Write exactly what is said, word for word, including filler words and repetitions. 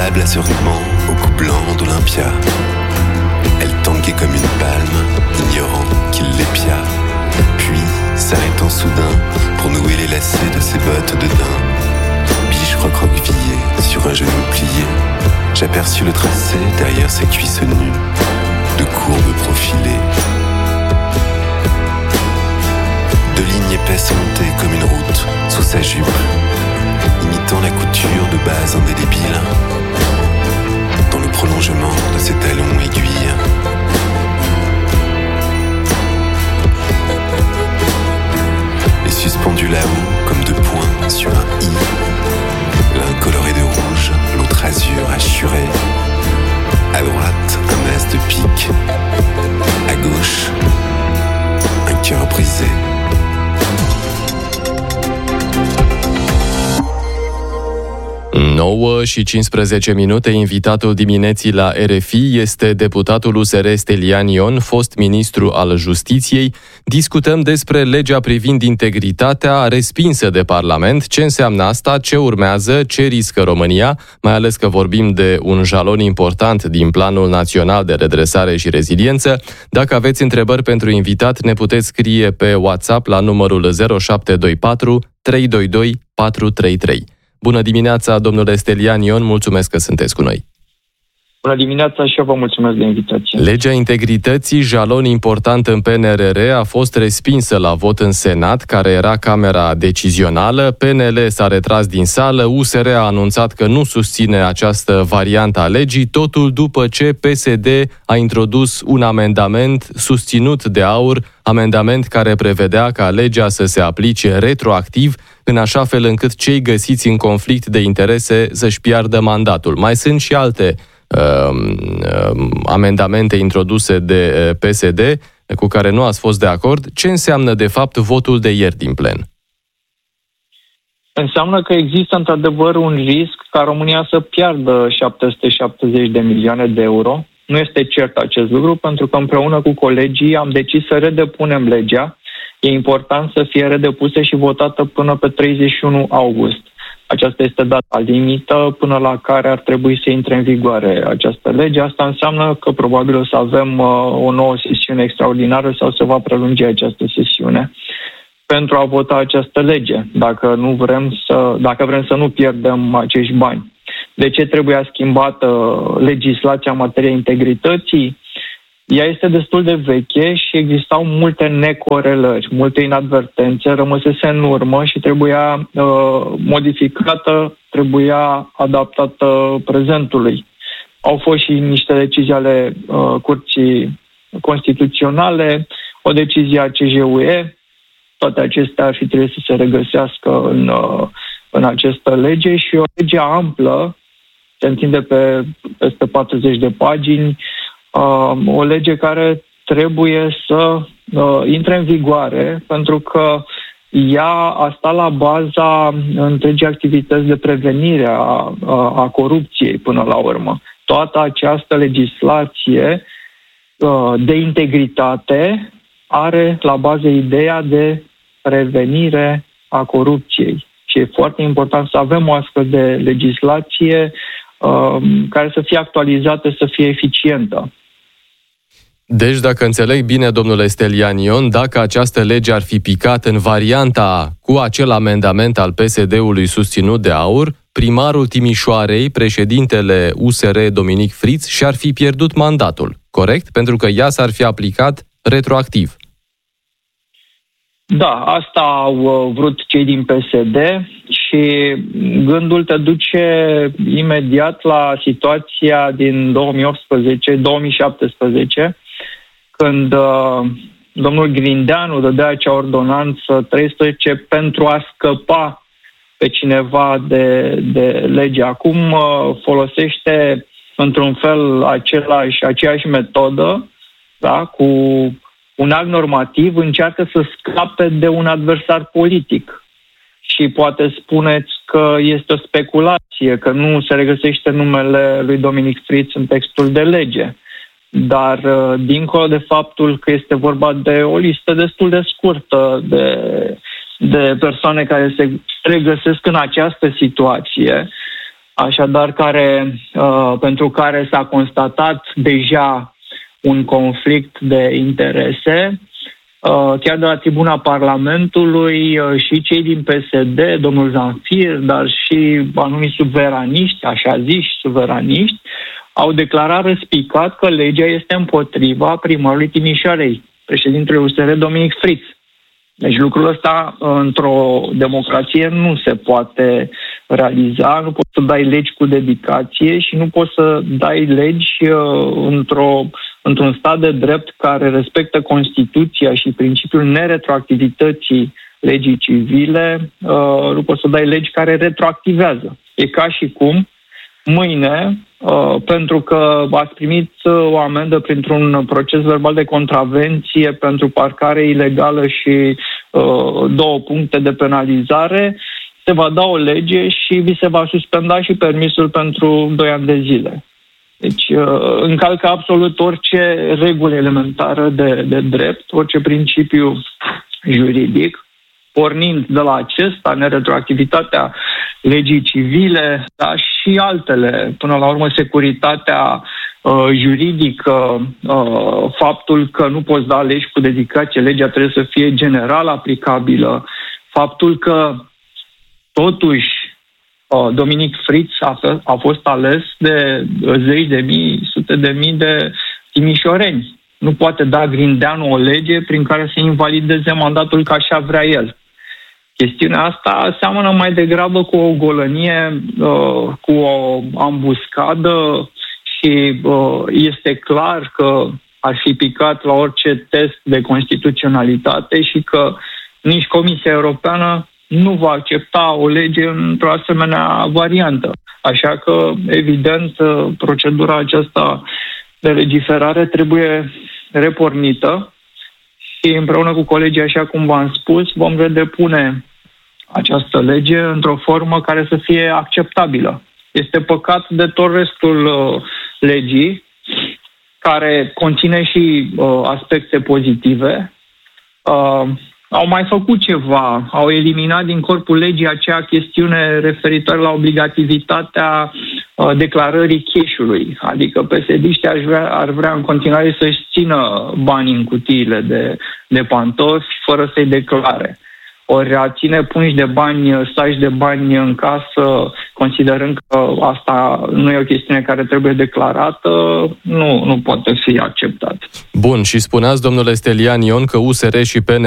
à ce ruban au cou blanc d'Olympia. Elle tanguait comme une palme, ignorant qu'il l'épia. Puis, s'arrêtant soudain pour nouer les lacets de ses bottes de daim, biche recroquevillée sur un genou plié, j'aperçus le tracé derrière ses cuisses nues, de courbes profilées. De lignes épaisses montées comme une route sous sa jupe, imitant la couture de base indélébile, dans le prolongement de ses talons aiguilles. Et suspendu là-haut comme deux points sur un i, l'un coloré de rouge, l'autre azur assuré. À droite, un as de pique, à gauche, un cœur brisé. nouă și cincisprezece minute, invitatul dimineții la R F I este deputatul U S R Stelian Ion, fost ministru al Justiției. Discutăm despre legea privind integritatea respinsă de Parlament. Ce înseamnă asta, ce urmează, ce riscă România, mai ales că vorbim de un jalon important din Planul Național de Redresare și Reziliență. Dacă aveți întrebări pentru invitat, ne puteți scrie pe WhatsApp la numărul zero șapte doi patru trei doi doi patru trei trei. Bună dimineața, domnule Stelian Ion, mulțumesc că sunteți cu noi. Bună dimineața și eu vă mulțumesc de invitație. Legea integrității, jalon important în P N R R, a fost respinsă la vot în Senat, care era camera decizională. P N L s-a retras din sală, U S R a anunțat că nu susține această variantă a legii, totul după ce P S D a introdus un amendament susținut de AUR, amendament care prevedea ca legea să se aplice retroactiv, în așa fel încât cei găsiți în conflict de interese să-și piardă mandatul. Mai sunt și alte uh, uh, amendamente introduse de P S D cu care nu ați fost de acord. Ce înseamnă, de fapt, votul de ieri din plen? Înseamnă că există, într-adevăr, un risc ca România să piardă șapte sute șaptezeci de milioane de euro. Nu este cert acest lucru, pentru că împreună cu colegii am decis să redepunem legea. E important să fie redepusă și votată până pe treizeci și unu august. Aceasta este data limită până la care ar trebui să intre în vigoare această lege. Asta înseamnă că probabil o să avem uh, o nouă sesiune extraordinară sau se va prelungi această sesiune pentru a vota această lege, dacă nu vrem să, dacă vrem să nu pierdem acești bani. De ce trebuia schimbată legislația în materie integrității? Ea este destul de veche și existau multe necorelări, multe inadvertențe, rămăsese în urmă și trebuia uh, modificată, trebuia adaptată prezentului. Au fost și niște decizii ale uh, Curții Constituționale, o decizie a C J U E, toate acestea ar fi trebuit să se regăsească în, uh, în această lege și o lege amplă, se întinde pe peste patruzeci de pagini, Uh, o lege care trebuie să uh, intre în vigoare, pentru că ea a stat la baza întregii activități de prevenire a, a corupției până la urmă. Toată această legislație uh, de integritate are la bază ideea de prevenire a corupției. Și e foarte important să avem o astfel de legislație uh, care să fie actualizată, să fie eficientă. Deci, dacă înțeleg bine, domnule Stelian Ion, dacă această lege ar fi picat în varianta cu acel amendament al P S D-ului susținut de AUR, primarul Timișoarei, președintele U S R Dominic Friț, și-ar fi pierdut mandatul, corect? Pentru că ea s-ar fi aplicat retroactiv. Da, asta au vrut cei din P S D și gândul te duce imediat la situația din două mii optsprezece două mii șaptesprezece, când uh, domnul Grindeanu dădea acea ordonanță treisprezece pentru a scăpa pe cineva de, de lege. Acum uh, folosește într-un fel același, aceeași metodă, da, cu un act normativ, încearcă să scape de un adversar politic. Și poate spuneți că este o speculație, că nu se regăsește numele lui Dominic Friț în textul de lege. Dar, dincolo de faptul că este vorba de o listă destul de scurtă de, de persoane care se regăsesc în această situație, așadar care, uh, pentru care s-a constatat deja un conflict de interese. Uh, chiar de la tribuna Parlamentului uh, și cei din P S D, domnul Zanfir, dar și anumiți suveraniști, așa ziși suveraniști, au declarat răspicat că legea este împotriva primarului Timișoarei, președintele U S R Dominic Friț. Deci lucrul ăsta într-o democrație nu se poate realiza, nu poți să dai legi cu dedicație și nu poți să dai legi uh, într-o, într-un stat de drept care respectă Constituția și principiul neretroactivității legii civile, uh, nu poți să dai legi care retroactivează. E ca și cum mâine, uh, pentru că ați primit uh, o amendă printr-un proces verbal de contravenție pentru parcare ilegală și uh, două puncte de penalizare, se va da o lege și vi se va suspenda și permisul pentru doi ani de zile. Deci uh, încalcă absolut orice regulă elementară de, de drept, orice principiu juridic, pornind de la acesta, neretroactivitatea legii civile, dar și altele, până la urmă securitatea uh, juridică, uh, faptul că nu poți da legi cu dedicație, legea trebuie să fie general aplicabilă, faptul că totuși uh, Dominic Friț a, f- a fost ales de zeci de mii, sute de mii de timișoreni. Nu poate da Grindeanu o lege prin care să invalideze mandatul ca așa vrea el. Chestiunea asta seamănă mai degrabă cu o golănie, uh, cu o ambuscadă și uh, este clar că ar fi picat la orice test de constituționalitate și că nici Comisia Europeană nu va accepta o lege într-o asemenea variantă. Așa că, evident, procedura aceasta de legiferare trebuie repornită și împreună cu colegii, așa cum v-am spus, vom redepune această lege într-o formă care să fie acceptabilă. Este păcat de tot restul uh, legii, care conține și uh, aspecte pozitive. Uh, au mai făcut ceva, au eliminat din corpul legii acea chestiune referitoare la obligativitatea uh, declarării cash-ului, adică P S D-știi ar vrea, ar vrea în continuare să-și țină banii în cutiile de, de pantofi fără să-i declare. Ori a ține pungi de bani, saci de bani în casă, considerând că asta nu e o chestiune care trebuie declarată, nu, nu poate fi acceptat. Bun, și spuneați, domnule Stelian Ion, că U S R și P N